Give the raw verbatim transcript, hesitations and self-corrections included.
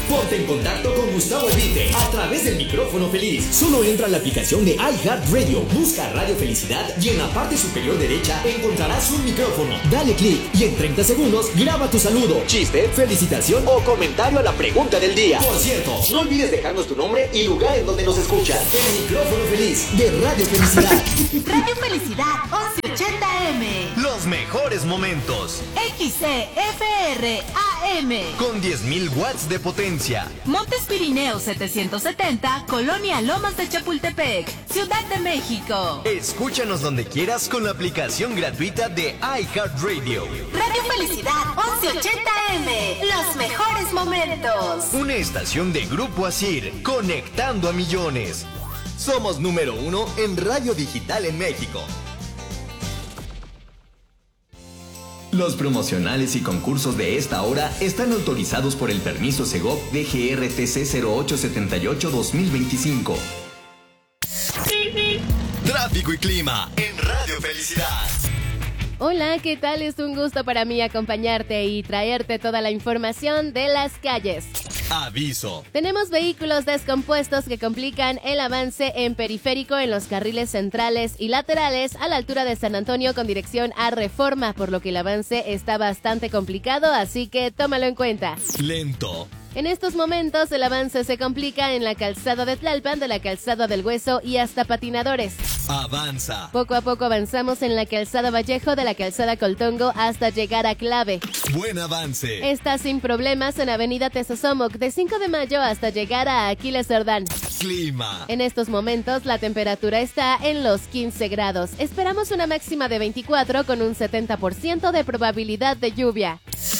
Ponte en contacto con Gustavo Elvite a través del micrófono feliz. Solo entra a la aplicación de iHeartRadio, busca Radio Felicidad y en la parte superior derecha encontrarás un micrófono. Dale clic y en treinta segundos graba tu saludo, chiste, felicitación o comentario a la pregunta del día. Por cierto, no olvides dejarnos tu nombre y lugar en donde nos escuchas. El micrófono feliz de Radio Felicidad. Radio Felicidad once ochenta M. Los mejores momentos. X C F R A M. Con diez mil watts de potencia. Montes Pirineos setecientos setenta, Colonia Lomas de Chapultepec, Ciudad de México. Escúchanos donde quieras con la aplicación gratuita de iHeartRadio. Radio Felicidad once ochenta M. Los mejores momentos. Una estación de Grupo Asir, conectando a millones. Somos número uno en radio digital en México. Los promocionales y concursos de esta hora están autorizados por el permiso Segov D G R T C cero ocho setenta y ocho dos mil veinticinco. Tráfico y clima en Radio Felicidad. Hola, ¿qué tal? Es un gusto para mí acompañarte y traerte toda la información de las calles. Aviso. Tenemos vehículos descompuestos que complican el avance en periférico en los carriles centrales y laterales a la altura de San Antonio con dirección a Reforma, por lo que el avance está bastante complicado, así que tómalo en cuenta. Lento. En estos momentos el avance se complica en la calzada de Tlalpan, de la calzada del Hueso y hasta Patinadores. Avanza. Poco a poco avanzamos en la calzada Vallejo, de la calzada Coltongo hasta llegar a Clave. Buen avance. Está sin problemas en avenida Tezosomoc, de cinco de mayo hasta llegar a Aquiles Cerdán. Clima. En estos momentos la temperatura está en los quince grados. Esperamos una máxima de veinticuatro con un setenta por ciento de probabilidad de lluvia.